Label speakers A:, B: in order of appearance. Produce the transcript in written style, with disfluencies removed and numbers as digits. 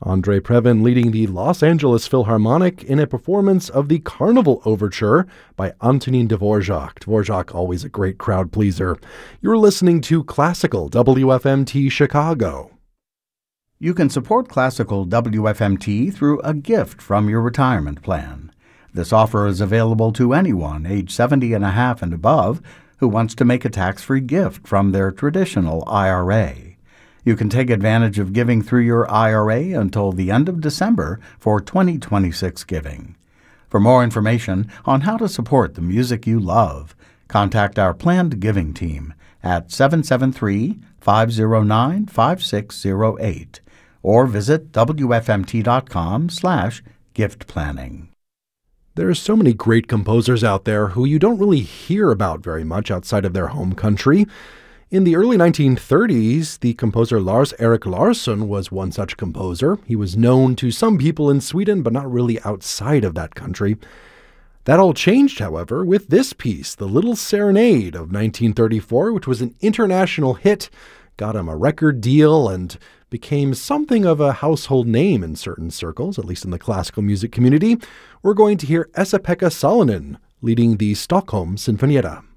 A: Andrei Previn leading the Los Angeles Philharmonic in a performance of the Carnival Overture by Antonin Dvorak. Dvorak, always a great crowd pleaser. You're listening to Classical WFMT Chicago.
B: You can support Classical WFMT through a gift from your retirement plan. This offer is available to anyone age 70 and a half and above who wants to make a tax-free gift from their traditional IRA. You can take advantage of giving through your IRA until the end of December for 2026 giving. For more information on how to support the music you love, contact our planned giving team at 773-509-5608 or visit wfmt.com/gift-planning.
A: There are so many great composers out there who you don't really hear about very much outside of their home country. In the early 1930s, the composer Lars-Erik Larsson was one such composer. He was known to some people in Sweden, but not really outside of that country. That all changed, however, with this piece, The Little Serenade of 1934, which was an international hit, got him a record deal, and became something of a household name in certain circles, at least in the classical music community. We're going to hear Esa-Pekka Salonen leading the Stockholm Sinfonietta.